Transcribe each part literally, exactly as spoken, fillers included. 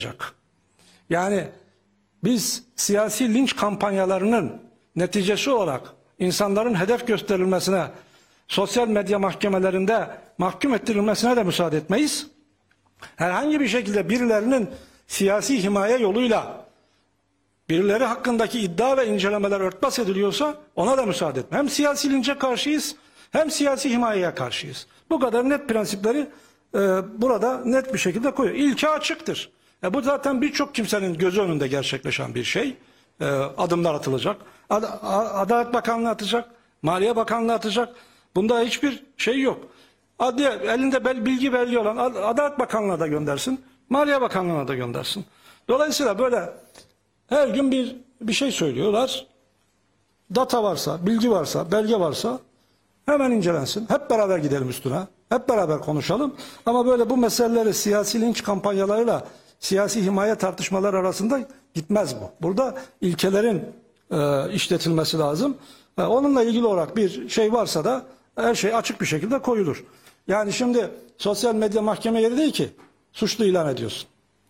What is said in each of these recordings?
Yani biz siyasi linç kampanyalarının neticesi olarak insanların hedef gösterilmesine, sosyal medya mahkemelerinde mahkum ettirilmesine de müsaade etmeyiz. Herhangi bir şekilde birilerinin siyasi himaye yoluyla birileri hakkındaki iddia ve incelemeler örtbas ediliyorsa ona da müsaade etme. Hem siyasi linçe karşıyız hem siyasi himayeye karşıyız. Bu kadar net prensipleri e, burada net bir şekilde koyuyor. İlke açıktır. E, bu zaten birçok kimsenin gözü önünde gerçekleşen bir şey. E, adımlar atılacak. Ad Adalet Bakanlığı atacak. Maliye Bakanlığı atacak. Bunda hiçbir şey yok. Adliye, elinde bel, bilgi belli olan Adalet Bakanlığı'na da göndersin. Maliye Bakanlığı'na da göndersin. Dolayısıyla böyle her gün bir bir şey söylüyorlar. Data varsa, bilgi varsa, belge varsa hemen incelensin. Hep beraber gidelim üstüne. Hep beraber konuşalım. Ama böyle bu meseleleri siyasi linç kampanyalarıyla siyasi himaye tartışmalar arasında gitmez bu. Burada ilkelerin e, işletilmesi lazım. E, onunla ilgili olarak bir şey varsa da her şey açık bir şekilde koyulur. Yani şimdi sosyal medya mahkeme yeri değil ki suçlu ilan ediyorsun.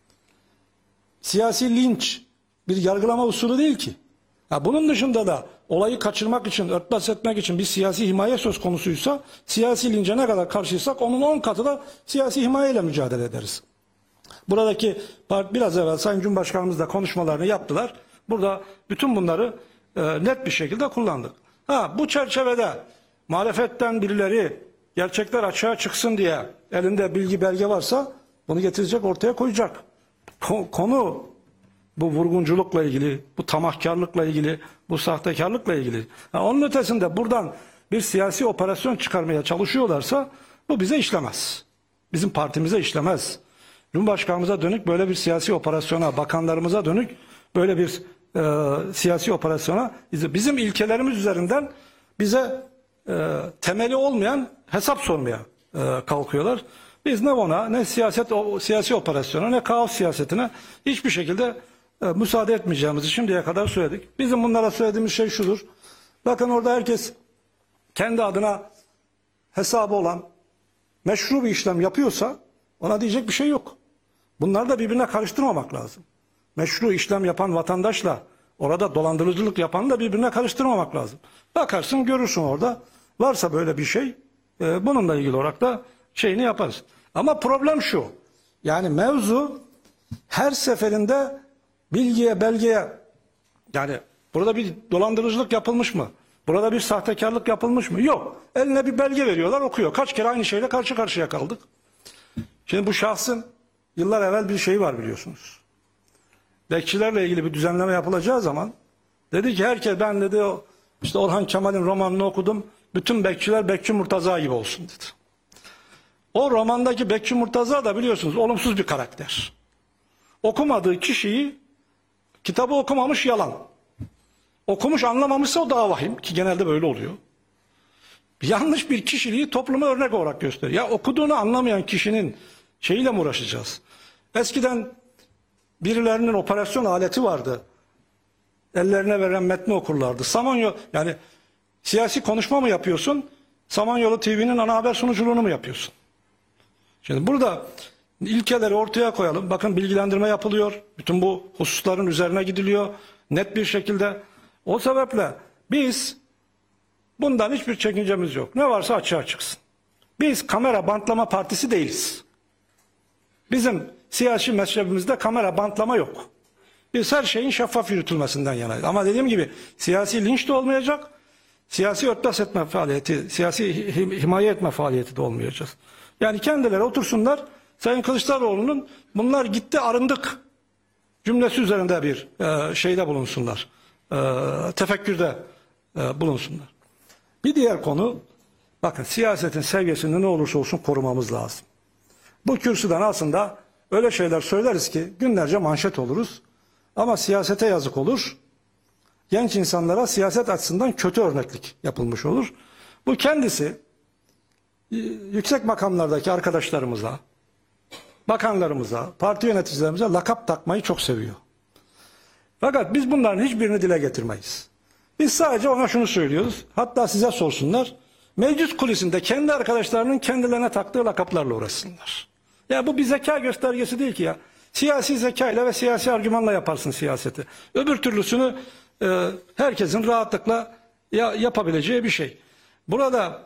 Siyasi linç bir yargılama usulü değil ki. Ya bunun dışında da olayı kaçırmak için, örtbas etmek için bir siyasi himaye söz konusuysa, siyasi lince ne kadar karşıysak onun on katı da siyasi himayeyle mücadele ederiz. Buradaki biraz evvel Sayın Cumhurbaşkanımız da konuşmalarını yaptılar. Burada bütün bunları e, net bir şekilde kullandık. Ha, bu çerçevede muhalefetten birileri gerçekler açığa çıksın diye elinde bilgi belge varsa bunu getirecek, ortaya koyacak. Konu bu vurgunculukla ilgili, bu tamahkarlıkla ilgili, bu sahtekarlıkla ilgili. Ha, onun ötesinde buradan bir siyasi operasyon çıkarmaya çalışıyorlarsa bu bize işlemez. Bizim partimize işlemez. Cumhurbaşkanımıza dönük böyle bir siyasi operasyona, bakanlarımıza dönük böyle bir e, siyasi operasyona bizim ilkelerimiz üzerinden bize e, temeli olmayan hesap sormaya e, kalkıyorlar. Biz ne ona, ne siyaset o siyasi operasyona, ne kaos siyasetine hiçbir şekilde e, müsaade etmeyeceğimizi şimdiye kadar söyledik. Bizim bunlara söylediğimiz şey şudur. Bakın orada herkes kendi adına hesabı olan meşru bir işlem yapıyorsa ona diyecek bir şey yok. Bunları da birbirine karıştırmamak lazım. Meşru işlem yapan vatandaşla orada dolandırıcılık yapanı da birbirine karıştırmamak lazım. Bakarsın, görürsün orada. Varsa böyle bir şey, e, bununla ilgili olarak da şeyini yaparız. Ama problem şu. Yani mevzu her seferinde bilgiye, belgeye, yani burada bir dolandırıcılık yapılmış mı? Burada bir sahtekarlık yapılmış mı? Yok. Eline bir belge veriyorlar, okuyor. Kaç kere aynı şeyle karşı karşıya kaldık. Şimdi bu şahsın yıllar evvel bir şeyi var biliyorsunuz. Bekçilerle ilgili bir düzenleme yapılacağı zaman dedi ki herkes, ben dedi o işte Orhan Kemal'in romanını okudum. Bütün bekçiler Bekçi Murtaza gibi olsun dedi. O romandaki Bekçi Murtaza da biliyorsunuz olumsuz bir karakter. Okumadığı kişiyi, kitabı okumamış yalan. Okumuş anlamamışsa o daha vahim, ki genelde böyle oluyor. Yanlış bir kişiliği topluma örnek olarak gösteriyor. Ya okuduğunu anlamayan kişinin şeyiyle mi uğraşacağız? Eskiden birilerinin operasyon aleti vardı. Ellerine veren metni okurlardı. Samanyolu, yani siyasi konuşma mı yapıyorsun? Samanyolu T V'nin ana haber sunuculuğunu mu yapıyorsun? Şimdi burada ilkeleri ortaya koyalım. Bakın bilgilendirme yapılıyor. Bütün bu hususların üzerine gidiliyor. Net bir şekilde. O sebeple biz bundan hiçbir çekincemiz yok. Ne varsa açığa çıksın. Biz kamera bantlama partisi değiliz. Bizim siyasi mezhebimizde kamera bantlama yok. Biz her şeyin şeffaf yürütülmesinden yanayız. Ama dediğim gibi siyasi linç de olmayacak. Siyasi örtbas etme faaliyeti, siyasi himaye etme faaliyeti de olmayacağız. Yani kendileri otursunlar, Sayın Kılıçdaroğlu'nun bunlar gitti arındık cümlesi üzerinde bir e, şeyde bulunsunlar. E, tefekkürde e, bulunsunlar. Bir diğer konu, bakın siyasetin seviyesini ne olursa olsun korumamız lazım. Bu kürsüden aslında öyle şeyler söyleriz ki günlerce manşet oluruz. Ama siyasete yazık olur. Genç insanlara siyaset açısından kötü örneklik yapılmış olur. Bu kendisi yüksek makamlardaki arkadaşlarımıza, bakanlarımıza, parti yöneticilerimize lakap takmayı çok seviyor. Fakat biz bunların hiçbirini dile getirmeyiz. Biz sadece ona şunu söylüyoruz. Hatta size sorsunlar. Meclis kulisinde kendi arkadaşlarının kendilerine taktığı lakaplarla uğraşsınlar. Ya bu bir zeka göstergesi değil ki ya. Siyasi zekayla ve siyasi argümanla yaparsın siyaseti. Öbür türlüsünü e, herkesin rahatlıkla ya, yapabileceği bir şey. Burada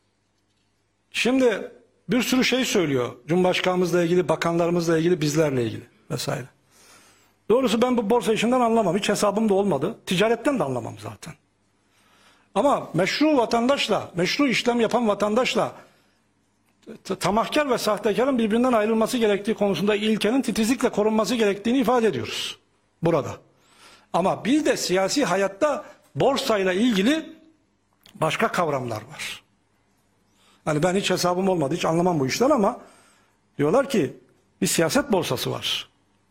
şimdi bir sürü şey söylüyor. Cumhurbaşkanımızla ilgili, bakanlarımızla ilgili, bizlerle ilgili vesaire. Doğrusu ben bu borsa işinden anlamam. Hiç hesabım da olmadı. Ticaretten de anlamam zaten. Ama meşru vatandaşla, meşru işlem yapan vatandaşla tamahkar ve sahtekarın birbirinden ayrılması gerektiği konusunda ilkenin titizlikle korunması gerektiğini ifade ediyoruz burada. Ama bir de siyasi hayatta borsayla ilgili başka kavramlar var. Hani ben hiç hesabım olmadı, hiç anlamam bu işten ama diyorlar ki bir siyaset borsası var.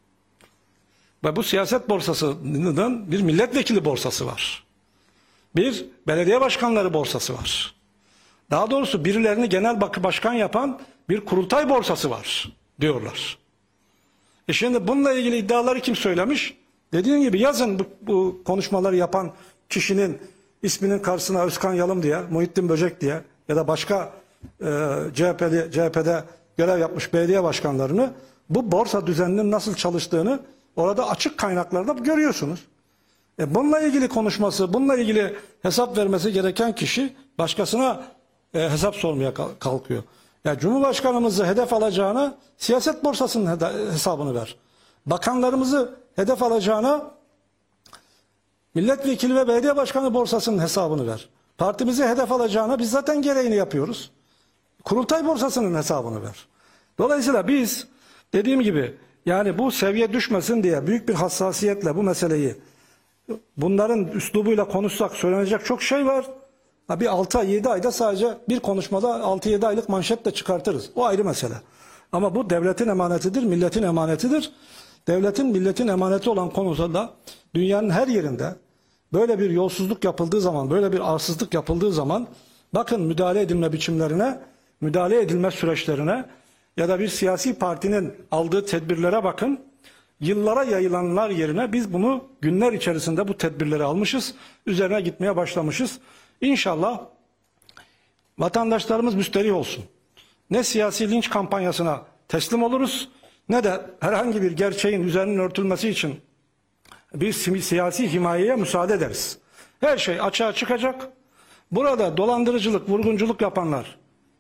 Ve bu siyaset borsasının bir milletvekili borsası var. Bir belediye başkanları borsası var. Daha doğrusu birilerini genel başkan yapan bir kurultay borsası var diyorlar. E şimdi bununla ilgili iddiaları kim söylemiş? Dediğim gibi yazın bu, bu konuşmaları yapan kişinin isminin karşısına Özkan Yalım diye, Muhittin Böcek diye ya da başka e, C H P'li, C H P'de görev yapmış belediye başkanlarını, bu borsa düzeninin nasıl çalıştığını orada açık kaynaklarda görüyorsunuz. E bununla ilgili konuşması, bununla ilgili hesap vermesi gereken kişi başkasına e, hesap sormaya kalkıyor. Ya Cumhurbaşkanımızı hedef alacağına siyaset borsasının hesabını ver. Bakanlarımızı hedef alacağına milletvekili ve belediye başkanı borsasının hesabını ver. Partimizi hedef alacağına biz zaten gereğini yapıyoruz. Kurultay borsasının hesabını ver. Dolayısıyla biz dediğim gibi yani bu seviye düşmesin diye büyük bir hassasiyetle bu meseleyi, bunların üslubuyla konuşsak söylenecek çok şey var. Bir altı ay yedi ayda sadece bir konuşmada altı yedi aylık manşetle çıkartırız. O ayrı mesele. Ama bu devletin emanetidir, milletin emanetidir. Devletin, milletin emaneti olan konusunda dünyanın her yerinde böyle bir yolsuzluk yapıldığı zaman, böyle bir arsızlık yapıldığı zaman bakın müdahale edilme biçimlerine, müdahale edilme süreçlerine ya da bir siyasi partinin aldığı tedbirlere bakın. Yıllara yayılanlar yerine biz bunu günler içerisinde bu tedbirleri almışız. Üzerine gitmeye başlamışız. İnşallah vatandaşlarımız müsterih olsun. Ne siyasi linç kampanyasına teslim oluruz ne de herhangi bir gerçeğin üzerinin örtülmesi için bir siyasi himayeye müsaade ederiz. Her şey açığa çıkacak. Burada dolandırıcılık, vurgunculuk yapanlar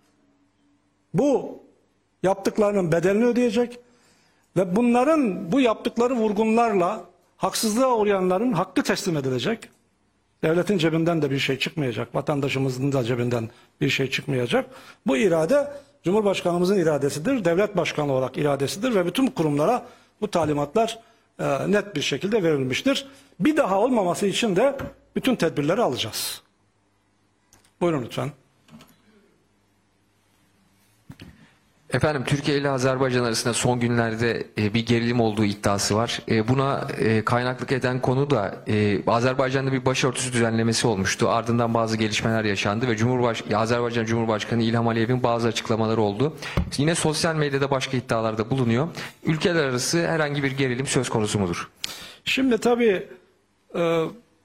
bu yaptıklarının bedelini ödeyecek ve bunların bu yaptıkları vurgunlarla haksızlığa uğrayanların hakkı teslim edilecek. Devletin cebinden de bir şey çıkmayacak, vatandaşımızın da cebinden bir şey çıkmayacak. Bu irade Cumhurbaşkanımızın iradesidir, devlet başkanı olarak iradesidir ve bütün kurumlara bu talimatlar e, net bir şekilde verilmiştir. Bir daha olmaması için de bütün tedbirleri alacağız. Buyurun lütfen. Efendim Türkiye ile Azerbaycan arasında son günlerde e, bir gerilim olduğu iddiası var. E, buna e, kaynaklık eden konu da e, Azerbaycan'da bir başörtüsü düzenlemesi olmuştu. Ardından bazı gelişmeler yaşandı ve Cumhurbaş Azerbaycan Cumhurbaşkanı İlham Aliyev'in bazı açıklamaları oldu. Yine sosyal medyada başka iddialarda bulunuyor. Ülkeler arası herhangi bir gerilim söz konusu mudur? Şimdi tabii e,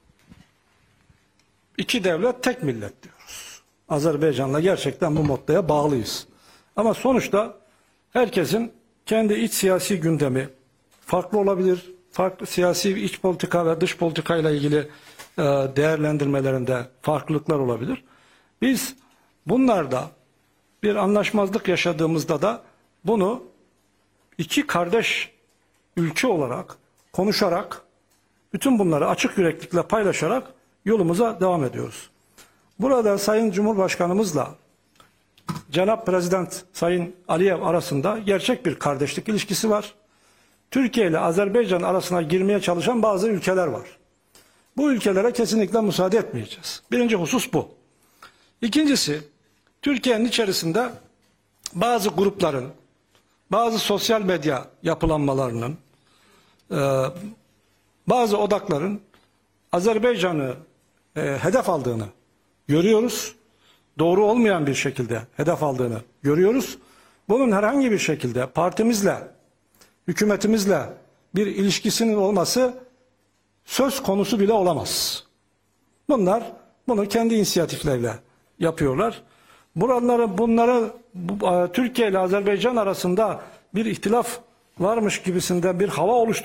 iki devlet tek millet diyoruz. Azerbaycan'la gerçekten bu moddaya bağlıyız. Ama sonuçta herkesin kendi iç siyasi gündemi farklı olabilir. Farklı siyasi iç politika ve dış politika ile ilgili e, değerlendirmelerinde farklılıklar olabilir. Biz bunlarda bir anlaşmazlık yaşadığımızda da bunu iki kardeş ülke olarak konuşarak, bütün bunları açık yüreklilikle paylaşarak yolumuza devam ediyoruz. Burada Sayın Cumhurbaşkanımızla Cenab-ı Prezident Sayın Aliyev arasında gerçek bir kardeşlik ilişkisi var. Türkiye ile Azerbaycan arasına girmeye çalışan bazı ülkeler var. Bu ülkelere kesinlikle müsaade etmeyeceğiz. Birinci husus bu. İkincisi, Türkiye'nin içerisinde bazı grupların, bazı sosyal medya yapılanmalarının, bazı odakların Azerbaycan'ı hedef aldığını görüyoruz. Doğru olmayan bir şekilde hedef aldığını görüyoruz. Bunun herhangi bir şekilde partimizle, hükümetimizle bir ilişkisinin olması söz konusu bile olamaz. Bunlar bunu kendi inisiyatifleriyle yapıyorlar. Buraları, bunları bu, Türkiye ile Azerbaycan arasında bir ihtilaf varmış gibisinden bir hava oluştu.